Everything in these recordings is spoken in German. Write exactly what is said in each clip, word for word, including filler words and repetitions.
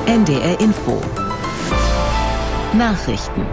N D R Info. Nachrichten.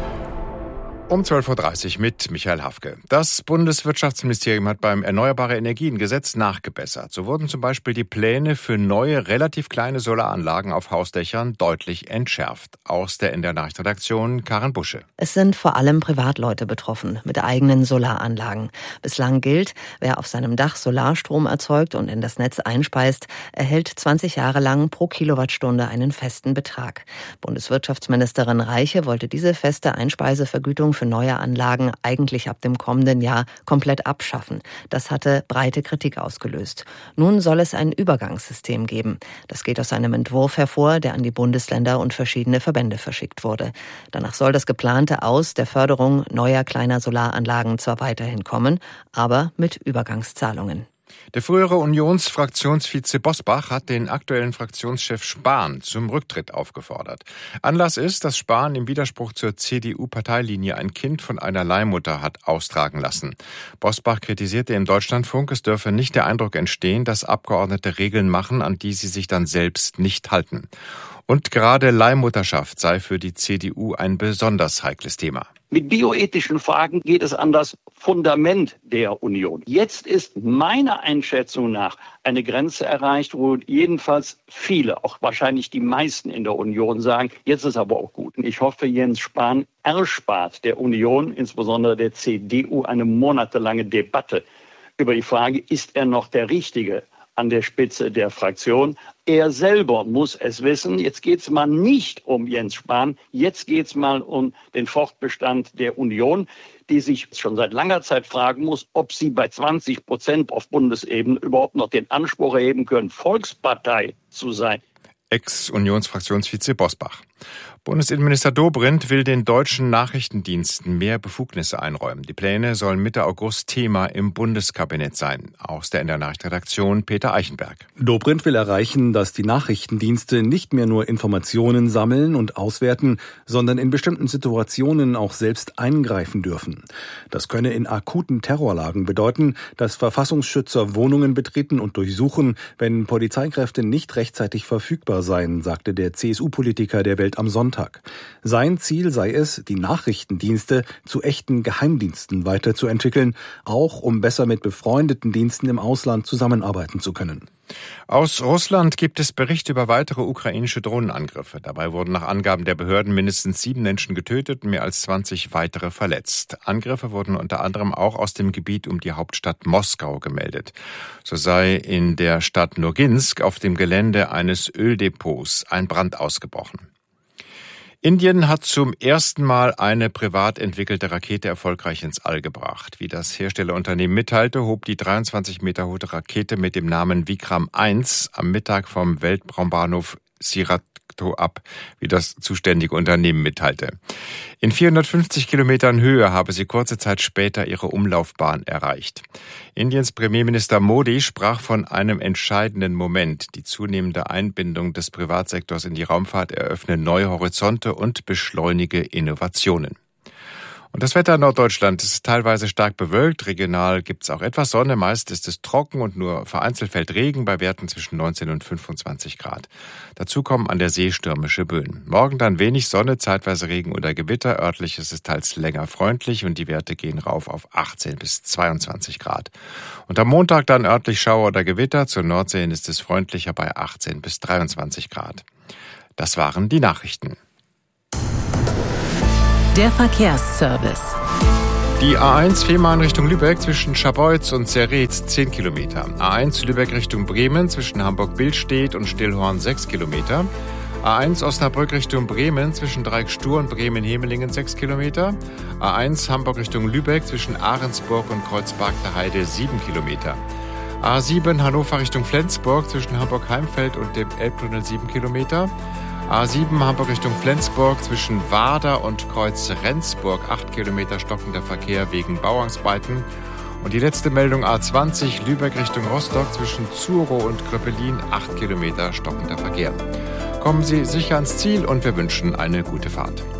Um zwölf Uhr dreißig mit Michael Hafke. Das Bundeswirtschaftsministerium hat beim Erneuerbare Energien-Gesetz nachgebessert. So wurden zum Beispiel die Pläne für neue, relativ kleine Solaranlagen auf Hausdächern deutlich entschärft. Aus der N D R-Nachrichtenredaktion Karin Busche. Es sind vor allem Privatleute betroffen mit eigenen Solaranlagen. Bislang gilt, wer auf seinem Dach Solarstrom erzeugt und in das Netz einspeist, erhält zwanzig Jahre lang pro Kilowattstunde einen festen Betrag. Bundeswirtschaftsministerin Reiche wollte diese feste Einspeisevergütung für neue Anlagen eigentlich ab dem kommenden Jahr komplett abschaffen. Das hatte breite Kritik ausgelöst. Nun soll es ein Übergangssystem geben. Das geht aus einem Entwurf hervor, der an die Bundesländer und verschiedene Verbände verschickt wurde. Danach soll das geplante Aus der Förderung neuer kleiner Solaranlagen zwar weiterhin kommen, aber mit Übergangszahlungen. Der frühere Unionsfraktionsvize Bosbach hat den aktuellen Fraktionschef Spahn zum Rücktritt aufgefordert. Anlass ist, dass Spahn im Widerspruch zur C D U-Parteilinie ein Kind von einer Leihmutter hat austragen lassen. Bosbach kritisierte im Deutschlandfunk, es dürfe nicht der Eindruck entstehen, dass Abgeordnete Regeln machen, an die sie sich dann selbst nicht halten. Und gerade Leihmutterschaft sei für die C D U ein besonders heikles Thema. Mit bioethischen Fragen geht es an das Fundament der Union. Jetzt ist meiner Einschätzung nach eine Grenze erreicht, wo jedenfalls viele, auch wahrscheinlich die meisten in der Union sagen, jetzt ist aber auch gut. Ich hoffe, Jens Spahn erspart der Union, insbesondere der C D U, eine monatelange Debatte über die Frage, ist er noch der Richtige an der Spitze der Fraktion. Er selber muss es wissen. Jetzt geht es mal nicht um Jens Spahn. Jetzt geht es mal um den Fortbestand der Union, die sich schon seit langer Zeit fragen muss, ob sie bei zwanzig Prozent auf Bundesebene überhaupt noch den Anspruch erheben können, Volkspartei zu sein. Ex-Unionsfraktionsvize Bosbach. Bundesinnenminister Dobrindt will den deutschen Nachrichtendiensten mehr Befugnisse einräumen. Die Pläne sollen Mitte August Thema im Bundeskabinett sein. Aus der N D R-Nachrichtenredaktion Peter Eichenberg. Dobrindt will erreichen, dass die Nachrichtendienste nicht mehr nur Informationen sammeln und auswerten, sondern in bestimmten Situationen auch selbst eingreifen dürfen. Das könne in akuten Terrorlagen bedeuten, dass Verfassungsschützer Wohnungen betreten und durchsuchen, wenn Polizeikräfte nicht rechtzeitig verfügbar seien, sagte der C S U-Politiker der Welt am Sonntag. Sein Ziel sei es, die Nachrichtendienste zu echten Geheimdiensten weiterzuentwickeln, auch um besser mit befreundeten Diensten im Ausland zusammenarbeiten zu können. Aus Russland gibt es Berichte über weitere ukrainische Drohnenangriffe. Dabei wurden nach Angaben der Behörden mindestens sieben Menschen getötet und mehr als zwanzig weitere verletzt. Angriffe wurden unter anderem auch aus dem Gebiet um die Hauptstadt Moskau gemeldet. So sei in der Stadt Noginsk auf dem Gelände eines Öldepots ein Brand ausgebrochen. Indien hat zum ersten Mal eine privat entwickelte Rakete erfolgreich ins All gebracht. Wie das Herstellerunternehmen mitteilte, hob die dreiundzwanzig Meter hohe Rakete mit dem Namen Vikram eins am Mittag vom Weltraumbahnhof Sirat ab, wie das zuständige Unternehmen mitteilte. In vierhundertfünfzig Kilometern Höhe habe sie kurze Zeit später ihre Umlaufbahn erreicht. Indiens Premierminister Modi sprach von einem entscheidenden Moment. Die zunehmende Einbindung des Privatsektors in die Raumfahrt eröffne neue Horizonte und beschleunige Innovationen. Und das Wetter in Norddeutschland ist teilweise stark bewölkt. Regional gibt es auch etwas Sonne. Meist ist es trocken und nur vereinzelt fällt Regen bei Werten zwischen neunzehn und fünfundzwanzig Grad. Dazu kommen an der See stürmische Böen. Morgen dann wenig Sonne, zeitweise Regen oder Gewitter. Örtlich ist es teils länger freundlich und die Werte gehen rauf auf achtzehn bis zweiundzwanzig Grad. Und am Montag dann örtlich Schauer oder Gewitter. Zur Nordsee hin ist es freundlicher bei achtzehn bis dreiundzwanzig Grad. Das waren die Nachrichten. Der Verkehrsservice. Die A eins Fehmarn Richtung Lübeck zwischen Scharbeutz und Zerretz zehn Kilometer. A eins Lübeck Richtung Bremen zwischen Hamburg-Billstedt und Stillhorn sechs Kilometer. A eins Osnabrück Richtung Bremen zwischen Dreieckstur und Bremen-Hemelingen sechs Kilometer. A eins Hamburg Richtung Lübeck zwischen Ahrensburg und Kreuzberg der Heide sieben Kilometer. A sieben Hannover Richtung Flensburg zwischen Hamburg-Heimfeld und dem Elbtunnel sieben Kilometer. A sieben Hamburg Richtung Flensburg zwischen Warder und Kreuz Rendsburg acht Kilometer stockender Verkehr wegen Bauarbeiten. Und die letzte Meldung A zwanzig Lübeck Richtung Rostock zwischen Zuro und Kröpelin acht Kilometer stockender Verkehr. Kommen Sie sicher ans Ziel und wir wünschen eine gute Fahrt.